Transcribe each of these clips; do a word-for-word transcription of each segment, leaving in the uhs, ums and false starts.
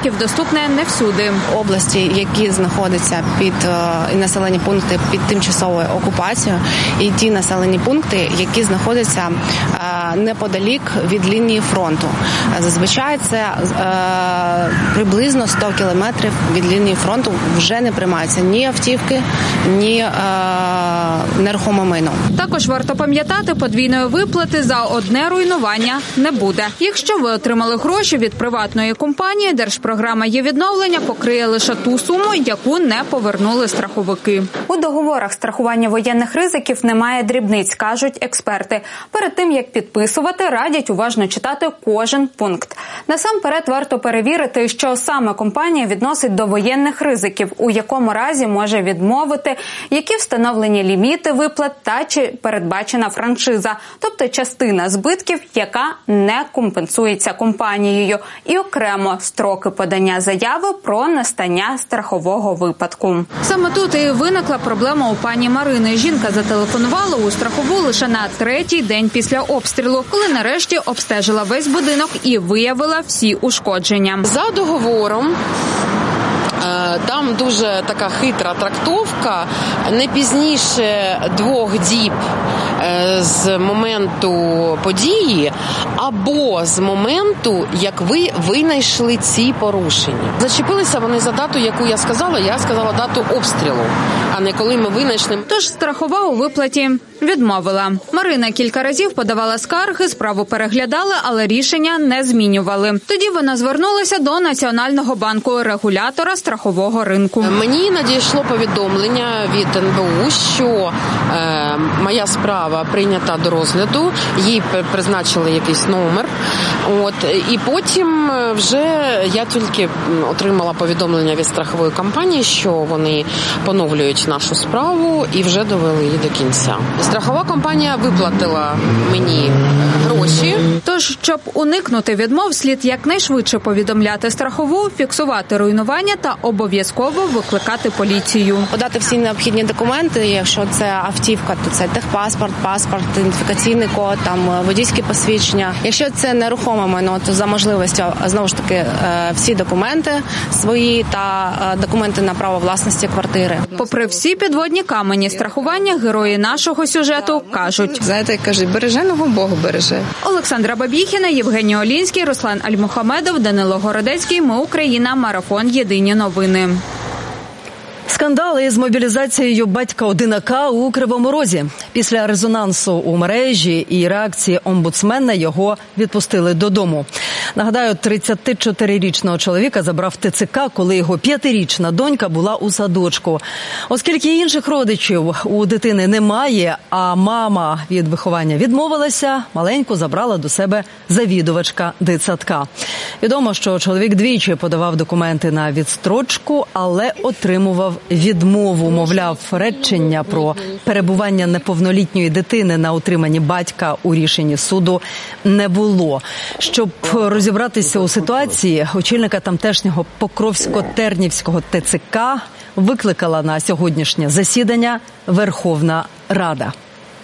ліків доступне не всюди. Області, які знаходяться під і населені пункти під тимчасовою окупацією, і ті населені пункти, які знаходяться неподалік від лінії фронту. Зазвичай це е, приблизно сто кілометрів від лінії фронту вже не приймаються ні автівки, ні е, нерухоме майно. Також варто пам'ятати, подвійної виплати за одне руйнування не буде. Якщо ви отримали гроші від приватної компанії, Держпрограма «Є відновлення» покриє лише ту суму, яку не повернули страховики. У договорах страхування воєнних ризиків немає дрібниць, кажуть експерти. Перед тим, як підписувати, радять уважно читати кожен пункт. Насамперед варто перевірити, що саме компанія відносить до воєнних ризиків, у якому разі може відмовити, які встановлені ліміти виплат та чи передбачена франшиза, тобто частина збитків, яка не компенсується компанією, і окремо строки подання заяви про настання страхового випадку. Саме тут і виникла проблема у пані Марини. Жінка зателефонувала у страхову лише на третій день після обстрілу, коли нарешті обстежила весь будинок і виявила всі ушкодження. За договором там дуже така хитра трактовка, не пізніше двох діб з моменту події або з моменту, як ви винайшли ці порушення. Зачепилися вони за дату, яку я сказала, я сказала дату обстрілу, а не коли ми винайшли. Тож страхова у виплаті відмовила. Марина кілька разів подавала скарги, справу переглядали, але рішення не змінювали. Тоді вона звернулася до Національного банку, регулятора страхового ринку. Мені надійшло повідомлення від ен бе у, що е, моя справа прийнята до розгляду, їй призначили якийсь номер. От, і потім вже я тільки отримала повідомлення від страхової компанії, що вони поновлюють нашу справу і вже довели її до кінця. Страхова компанія виплатила мені гроші. Тож, щоб уникнути відмов, слід якнайшвидше повідомляти страхову, фіксувати руйнування та обов'язково викликати поліцію. Подати всі необхідні документи, якщо це автівка, то це техпаспорт, паспорт, ідентифікаційний код, там водійське посвідчення. Якщо це нерухоме майно, то за можливістю, знову ж таки, всі документи свої та документи на право власності квартири. Попри всі підводні камені страхування, герої нашого сюжету кажуть. Знаєте, кажуть, береженого Бог береже. Олександра Бабіхіна, Євгеній Олінський, Руслан Альмухамедов, Данило Городецький. Ми Україна. Марафон. Єдині новини. Скандали із мобілізацією батька-одинака у Кривому Розі. Після резонансу у мережі і реакції омбудсмена його відпустили додому. Нагадаю, тридцятичотирирічного чоловіка забрав те це ка, коли його п'ятирічна донька була у садочку. Оскільки інших родичів у дитини немає, а мама від виховання відмовилася, маленьку забрала до себе завідувачка дитсадка. Відомо, що чоловік двічі подавав документи на відстрочку, але отримував відмову. Мовляв, речення про перебування неповнолітньої дитини на утриманні батька у рішенні суду не було. Щоб розібратися у ситуації, очільника тамтешнього Покровсько-Тернівського те це ка викликала на сьогоднішнє засідання Верховна Рада.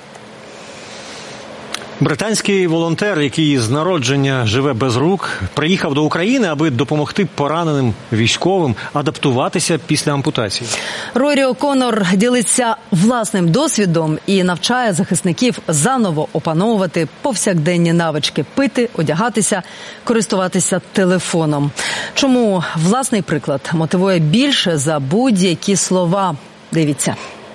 Британський волонтер, який з народження живе без рук, приїхав до України, аби допомогти пораненим військовим адаптуватися після ампутації. Рорі О'Коннор ділиться власним досвідом і навчає захисників заново опановувати повсякденні навички – пити, одягатися, користуватися телефоном. Чому власний приклад мотивує більше за будь-які слова? Дивіться.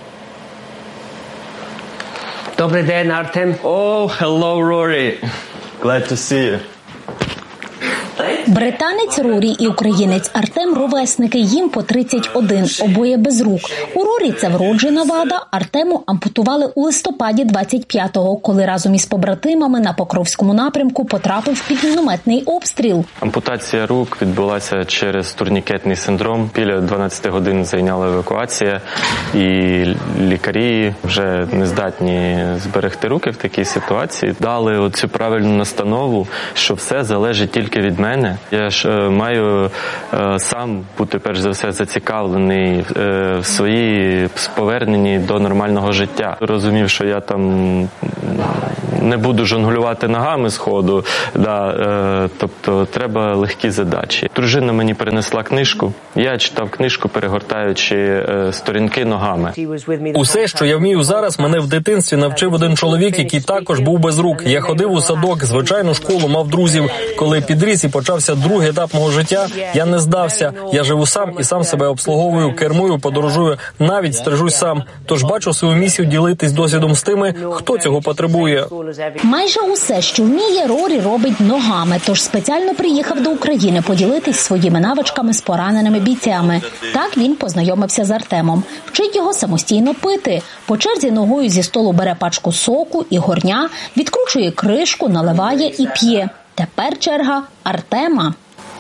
Добрий день, Артем. Oh, hello, Rory. Glad to see you. Британець Рорі і українець Артем – ровесники, їм по тридцять один, обоє без рук. У Рорі це вроджена вада, Артему ампутували у листопаді двадцять п'ятого, коли разом із побратимами на Покровському напрямку потрапив під мінометний обстріл. Ампутація рук відбулася через турнікетний синдром. Біля дванадцяти годин зайняла евакуація, і лікарі вже не здатні зберегти руки в такій ситуації. Дали оцю правильну настанову, що все залежить тільки від мене. Я ж е, маю е, сам бути, перш за все, зацікавлений е, в своїй поверненні до нормального життя. Розумів, що я там не буду жонглювати ногами з ходу, да, е, тобто треба легкі задачі. Дружина мені принесла книжку, я читав книжку, перегортаючи е, сторінки ногами. Усе, що я вмію зараз, мене в дитинстві навчив один чоловік, який також був без рук. Я ходив у садок, звичайну школу, мав друзів. Коли підріс і почався другий етап мого життя, я не здався. Я живу сам і сам себе обслуговую, кермую, подорожую, навіть стрижусь сам. Тож бачу свою місію ділитись досвідом з тими, хто цього потребує. Майже усе, що вміє, Рорі робить ногами, тож спеціально приїхав до України поділитись своїми навичками з пораненими бійцями. Так він познайомився з Артемом. Вчить його самостійно пити. По черзі ногою зі столу бере пачку соку і горня, відкручує кришку, наливає і п'є. Тепер черга Артема.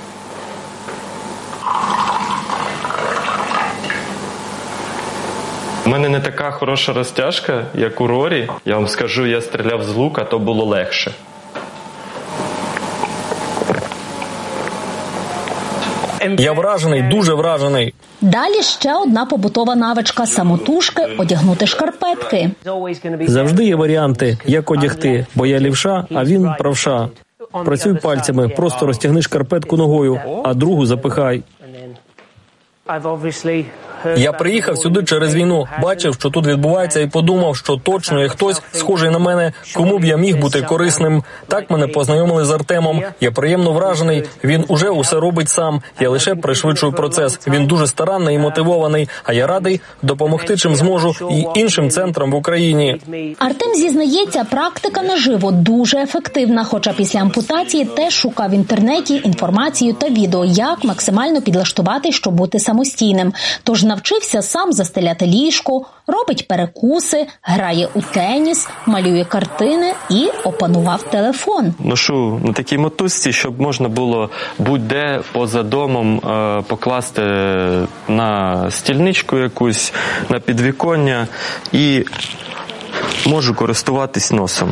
У мене не така хороша розтяжка, як у Рорі. Я вам скажу, я стріляв з лука, то було легше. Я вражений, дуже вражений. Далі ще одна побутова навичка – самотужки одягнути шкарпетки. Завжди є варіанти, як одягти, бо я лівша, а він правша. Працюй пальцями, просто розтягни шкарпетку ногою, а другу запихай. Я приїхав сюди через війну, бачив, що тут відбувається, і подумав, що точно є хтось, схожий на мене, кому б я міг бути корисним. Так мене познайомили з Артемом. Я приємно вражений, він уже усе робить сам. Я лише пришвидшую процес. Він дуже старанний і мотивований, а я радий допомогти, чим зможу, і іншим центрам в Україні. Артем зізнається, практика наживо дуже ефективна, хоча після ампутації теж шукав в інтернеті інформацію та відео, як максимально підлаштувати, щоб бути самостійним. Тож навчився сам застеляти ліжко, робить перекуси, грає у теніс, малює картини і опанував телефон. Ношу на такій мотузці, щоб можна було будь-де поза домом е, покласти на стільничку якусь, на підвіконня і можу користуватись носом.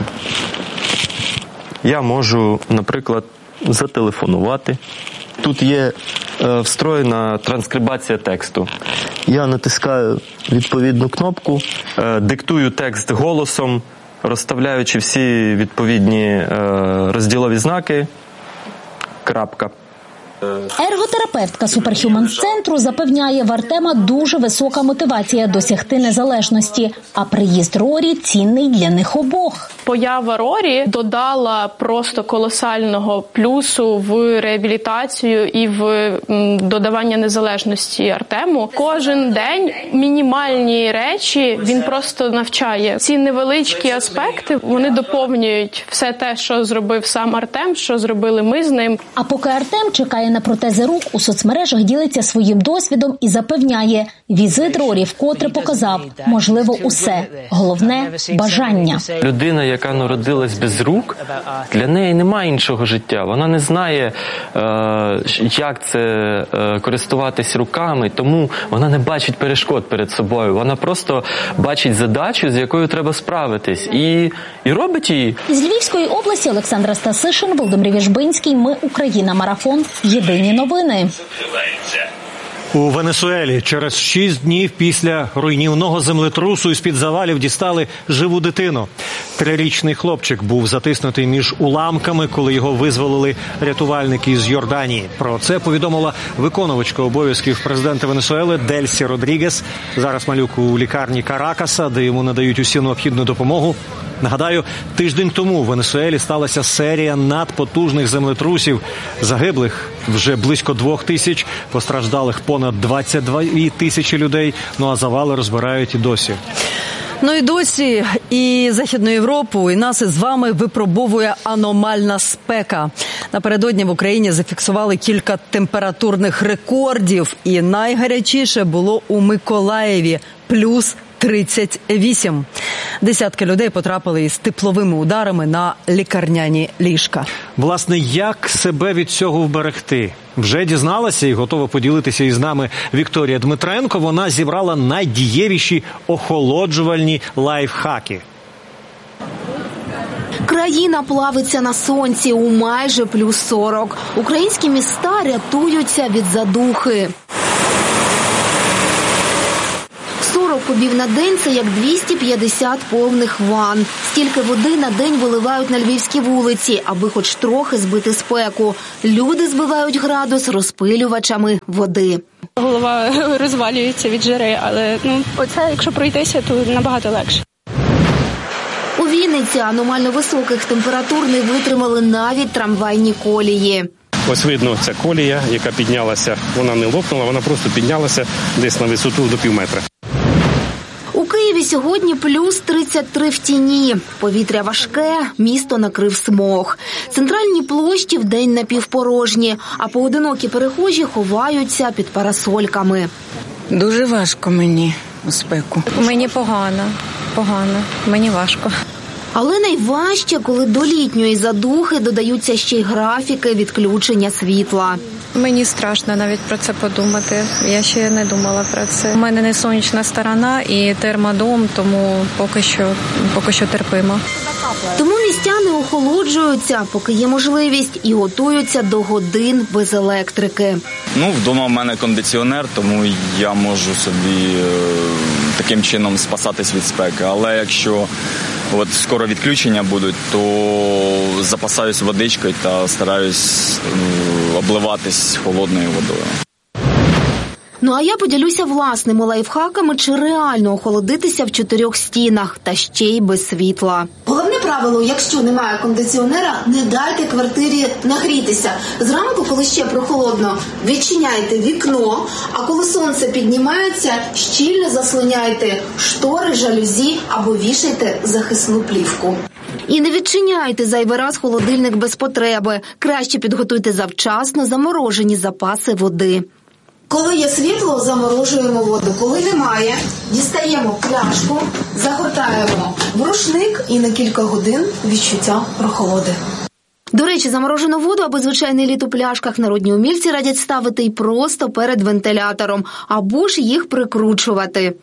Я можу, наприклад, зателефонувати. Тут є е, встроєна транскрибація тексту. Я натискаю відповідну кнопку, е, диктую текст голосом, розставляючи всі відповідні е, розділові знаки. Крапка. Ерготерапевтка Superhuman-центру запевняє, в Артема дуже висока мотивація досягти незалежності, а приїзд Рорі цінний для них обох. Поява Рорі додала просто колосального плюсу в реабілітацію і в додавання незалежності Артему. Кожен день мінімальні речі він просто навчає. Ці невеличкі аспекти, вони доповнюють все те, що зробив сам Артем, що зробили ми з ним. А поки Артем чекає на протези рук, у соцмережах ділиться своїм досвідом і запевняє, візит Рорі вкотре показав, можливо, усе. Головне – бажання. Людина, яка народилась без рук, для неї немає іншого життя. Вона не знає, як це користуватись руками, тому вона не бачить перешкод перед собою. Вона просто бачить задачу, з якою треба справитись, і, і робить її. З Львівської області Олександра Стасишин, Володимир Віжбинський. Ми Україна. Марафон. Єдині новини. У Венесуелі через шість днів після руйнівного землетрусу із-під завалів дістали живу дитину. Трирічний хлопчик був затиснутий між уламками, коли його визволили рятувальники з Йорданії. Про це повідомила виконувачка обов'язків президента Венесуели Дельсі Родрігес. Зараз малюк у лікарні Каракаса, де йому надають усю необхідну допомогу. Нагадаю, тиждень тому в Венесуелі сталася серія надпотужних землетрусів. Загиблих вже близько двох тисяч, постраждалих понад двадцять дві тисячі людей. Ну а завали розбирають і досі. Ну і досі і Західну Європу, і нас із вами випробовує аномальна спека. Напередодні в Україні зафіксували кілька температурних рекордів. І найгарячіше було у Миколаєві – плюс тридцять вісім. Десятки людей потрапили із тепловими ударами на лікарняні ліжка. Власне, як себе від цього вберегти? Вже дізналася і готова поділитися із нами Вікторія Дмитренко. Вона зібрала найдієвіші охолоджувальні лайфхаки. Країна плавиться на сонці у майже плюс сорок. Українські міста рятуються від задухи. сорок кубів на день – це як двісті п'ятдесят повних ванн. Стільки води на день виливають на львівські вулиці, аби хоч трохи збити спеку. Люди збивають градус розпилювачами води. Голова розвалюється від жари, але ну оце, якщо пройтися, то набагато легше. У Вінниці аномально високих температур не витримали навіть трамвайні колії. Ось видно, ця колія, яка піднялася, вона не лопнула, вона просто піднялася десь на висоту до пів метра. У Києві сьогодні плюс тридцять три в тіні. Повітря важке, місто накрив смог. Центральні площі вдень напівпорожні, а поодинокі перехожі ховаються під парасольками. Дуже важко мені у спеку. Мені погано, погано, мені важко. Але найважче, коли до літньої задухи додаються ще й графіки відключення світла. Мені страшно навіть про це подумати. Я ще не думала про це. У мене не сонячна сторона і термодом, тому поки що, поки що терпимо. Тому містяни охолоджуються, поки є можливість, і готуються до годин без електрики. Ну, вдома в мене кондиціонер, тому я можу собі е, таким чином спасатись від спеки. Але якщо от скоро відключення будуть, то запасаюсь водичкою та стараюсь е, обливатись холодною водою. Ну а я поділюся власними лайфхаками, чи реально охолодитися в чотирьох стінах, та ще й без світла. Головне правило, якщо немає кондиціонера, не дайте квартирі нагрітися. Зранку, коли ще прохолодно, відчиняйте вікно, а коли сонце піднімається, щільно заслоняйте штори, жалюзі або вішайте захисну плівку. І не відчиняйте зайвий раз холодильник без потреби. Краще підготуйте завчасно заморожені запаси води. Коли є світло, заморожуємо воду. Коли немає, дістаємо пляшку, загортаємо в рушник і на кілька годин відчуття прохолоди. До речі, заморожену воду або звичайний лід у пляшках народні умільці радять ставити й просто перед вентилятором, або ж їх прикручувати.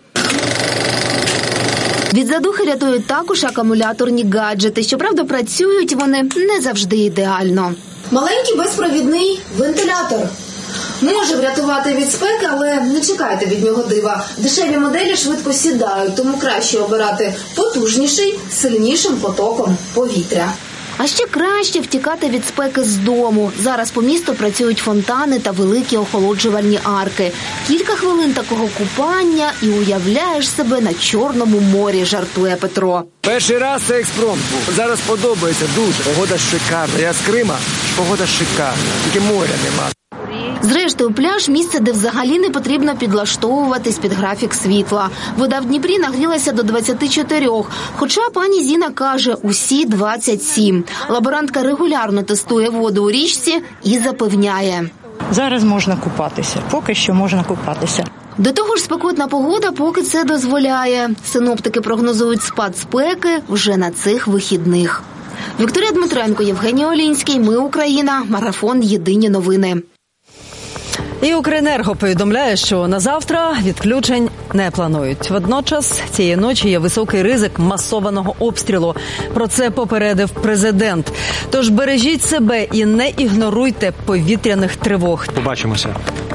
Від задухи рятують також акумуляторні гаджети. Щоправда, працюють вони не завжди ідеально. Маленький безпровідний вентилятор може врятувати від спеки, але не чекайте від нього дива. Дешеві моделі швидко сідають, тому краще обирати потужніший, сильнішим потоком повітря. А ще краще втікати від спеки з дому. Зараз по місту працюють фонтани та великі охолоджувальні арки. Кілька хвилин такого купання і уявляєш себе на Чорному морі, жартує Петро. Перший раз це експромт був. Зараз подобається дуже. Погода шикарна. Я з Крима, погода шикарна. Тільки моря нема. Зрештою, пляж – місце, де взагалі не потрібно підлаштовуватись під графік світла. Вода в Дніпрі нагрілася до двадцяти чотирьох, хоча пані Зіна каже – усі двадцять сім. Лаборантка регулярно тестує воду у річці і запевняє. Зараз можна купатися, поки що можна купатися. До того ж, спекотна погода поки це дозволяє. Синоптики прогнозують спад спеки вже на цих вихідних. Вікторія Дмитренко, Євгеній Олінський. Ми Україна. Марафон. Єдині новини. І Укренерго повідомляє, що на завтра відключень не планують. Водночас цієї ночі є високий ризик масованого обстрілу. Про це попередив президент. Тож бережіть себе і не ігноруйте повітряних тривог. Побачимося.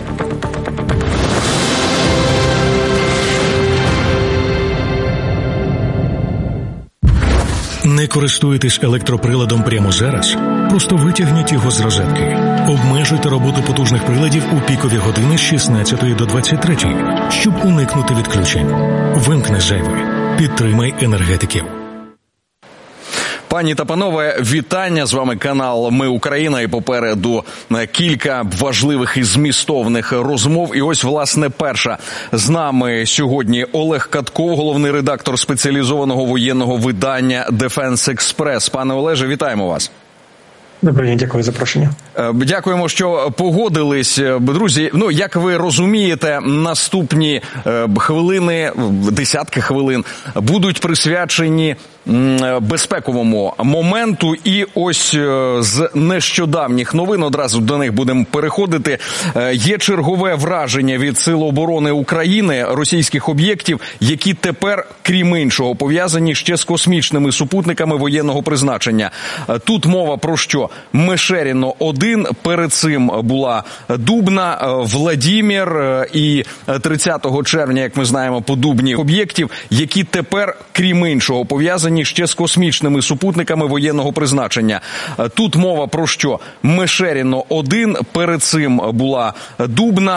Не користуєтесь електроприладом прямо зараз? Просто витягніть його з розетки. Обмежуйте роботу потужних приладів у пікові години з шістнадцятої до двадцять третьої, щоб уникнути відключень. Вимкни зайве. Підтримай енергетиків. Пані та панове, вітання! З вами канал «Ми Україна» і попереду кілька важливих і змістовних розмов. І ось, власне, перша. З нами сьогодні Олег Катков, головний редактор спеціалізованого воєнного видання «Дефенс Експрес». Пане Олеже, вітаємо вас. Добрий день, дякую за запрошення. Дякуємо, що погодились. Друзі, ну, як ви розумієте, наступні хвилини, десятки хвилин будуть присвячені безпековому моменту. І ось з нещодавніх новин, одразу до них будемо переходити, є чергове враження від Сил оборони України російських об'єктів, які тепер, крім іншого, пов'язані ще з космічними супутниками воєнного призначення. Тут мова про що? Мешеріно один, перед цим була Дубна, Владімір і тридцятого червня, як ми знаємо, по Дубні об'єктів, які тепер, крім іншого, пов'язані ще з космічними супутниками воєнного призначення. Тут мова про що? Мешеріно один, перед цим була Дубна,